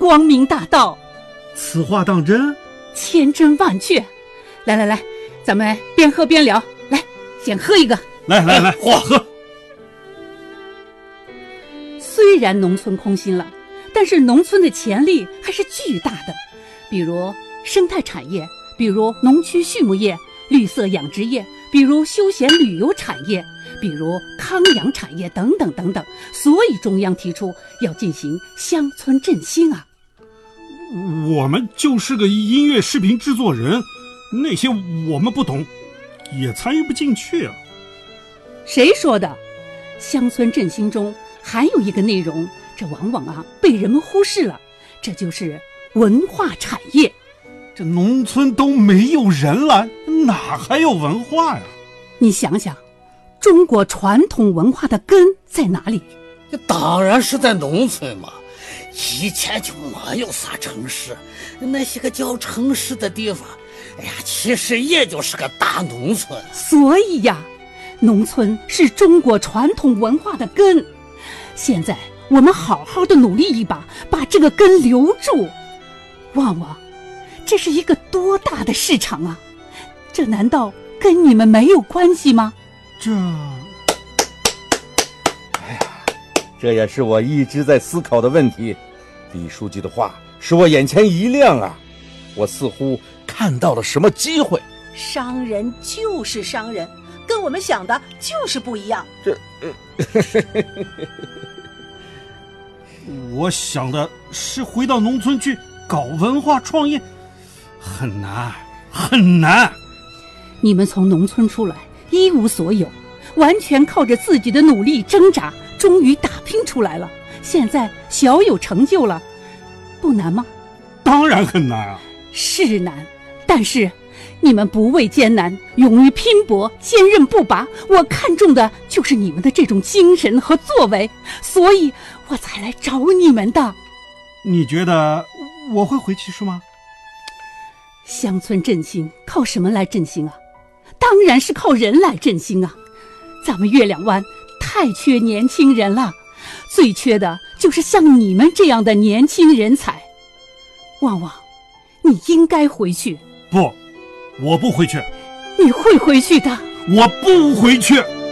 光明大道。 此话当真？ 千真万确。来来来，咱们边喝边聊。来，先喝一个。 来，喝。 虽然农村空心了，但是农村的潜力还是巨大的，比如生态产业，比如农区畜牧业、绿色养殖业，比如休闲旅游产业，比如康养产业等等等等。所以中央提出要进行乡村振兴啊。 我们就是个音乐视频制作人，那些我们不懂，也参与不进去啊。 谁说的？乡村振兴中还有一个内容，这往往被人们忽视了，这就是文化产业。 这农村都没有人了，哪还有文化呀？ 你想想，中国传统文化的根在哪里？ 当然是在农村嘛。以前就没有啥城市，那些个叫城市的地方，哎呀，其实也就是个大农村。 所以呀，农村是中国传统文化的根。现在我们好好的努力一把，把这个根留住。旺旺，这是一个多大的市场啊！这难道跟你们没有关系吗？ 这也是我一直在思考的问题。李书记的话使我眼前一亮啊，我似乎看到了什么机会。 商人就是商人，跟我们想的就是不一样。 我想的是回到农村去搞文化创业，很难很难。 你们从农村出来一无所有，完全靠着自己的努力挣扎，终于打拼出来了，现在小有成就了，不难吗？ 当然很难啊。 是难，但是你们不畏艰难，勇于拼搏，坚韧不拔，我看重的就是你们的这种精神和作为，所以我才来找你们的。 你觉得我会回去是吗？ 乡村振兴靠什么来振兴啊？当然是靠人来振兴啊。咱们月亮湾太缺年轻人了，最缺的就是像你们这样的年轻人才。旺旺，你应该回去。 不，我不回去。 你会回去的。 我不回去。